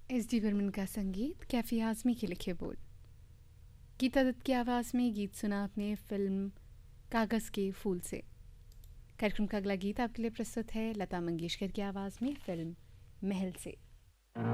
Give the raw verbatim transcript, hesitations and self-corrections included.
S D Burman का संगीत, कैफी आज़मी के लिखे बोल। गीता दत्त की आवाज़ में गीत सुना आपने फिल्म कागज़ के फूल से। कार्यक्रम का अगला गीत आपके लिए प्रस्तुत है लता मंगेशकर की आवाज़ में फिल्म महल से।